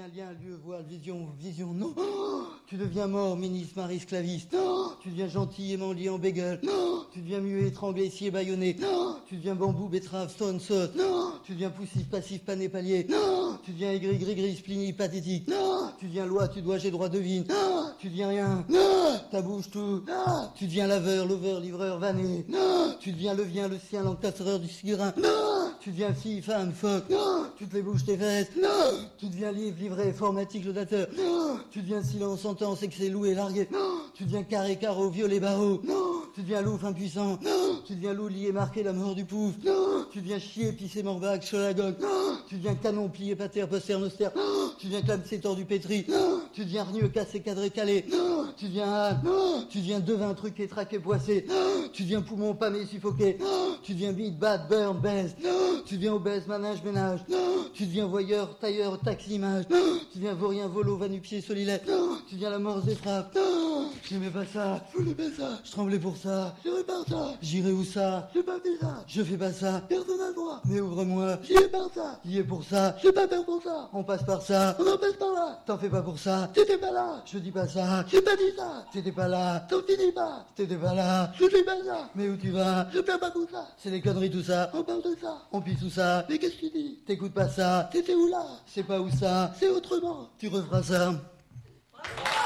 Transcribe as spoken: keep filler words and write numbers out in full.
deviens lien, lieu, voile, vision, vision, non. Tu deviens mort, ministre, mari, esclaviste. Tu deviens gentil, aimant, lié en bégueule. Tu deviens muet, étranglé, scié, bâillonné. Tu deviens bambou, betterave, stone, sauce. Tu deviens poussif, passif, pané, palier. Tu deviens aigri, gris, gris, splini, pathétique. Tu deviens loi, tu dois, j'ai droit, devine. Tu deviens rien. Ta bouche, tout. Tu deviens laveur, lover, livreur, vanné. Tu deviens le vien, le sien, l'encastreur du cigarin. Tu deviens fille, femme, phoque. Tu te les bouges tes fesses. Tu deviens livre, livret, informatique, laudateur. Tu deviens silence, sentence, excès, loué, largué. Tu deviens carré, carreau, violet, barreau. Tu deviens loup, impuissant. Tu deviens loup, lié, marqué, la mort du pouf. Tu deviens chier, pissé, morbac, cholagog. Tu deviens canon, plié, pater, poster, noster. Tu deviens clamsé, tordu, pétri. Tu deviens hargneux, cassé, cadré, calé. Tu deviens âne. Tu deviens devin, truqué, traqué, poissé. Tu deviens poumon, pâmé, suffoqué. Tu deviens bite, bat, burn, baise. Tu deviens obèse, manage, ménage. Tu deviens voyeur, tailleur, taxi, image. Tu deviens vaurien, volo, vanupier, solilaire. Tu deviens la mort des frappes. J'aimais pas ça, je voulais pas ça. Je tremblais pour ça, j'irai par ça. J'irai où ça, j'ai pas fait ça. Je fais pas ça, personne n'a le droit. Mais ouvre-moi, j'y ai par ça. J'y ai pour ça, j'ai pas peur pour ça. On passe par ça, on en passe par là. T'en fais pas pour ça, t'étais pas là. Je dis pas ça, j'ai pas dit ça. T'étais pas là, t'en finis pas. T'étais pas là, je dis pas ça. Mais où tu vas, je fais pas pour ça. C'est des conneries tout ça, on parle de ça. On pisse tout ça, mais qu'est-ce que tu dis? T'écoutes pas ça, t'étais où là? C'est pas où ça, c'est autrement. Tu referas ça.